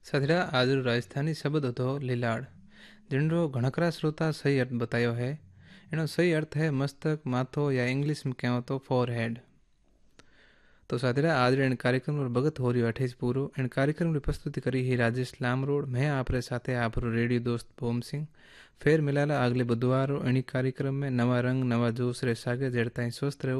सदरा आज राजस्थानी शब्द હતો લીલાડ जिनरो घणकरा श्रोता सही अर्थ बतायो है। इनो सही अर्थ है मस्तक माथो या इंग्लिश में कहो तो फोरहेड। तो साथिया आज इन कार्यक्रम और भगत हो रही अठेज पूरो इन कार्यक्रम की प्रस्तुति करी ही राजेश लामरोड। मैं आप साथे आप रेडियो दोस्त भोम सिंह। फिर मिलाला अगले बुधवार इन कार्यक्रम में नवा रंग नवा जोश रे सागे जड़ता स्वस्थ रहो।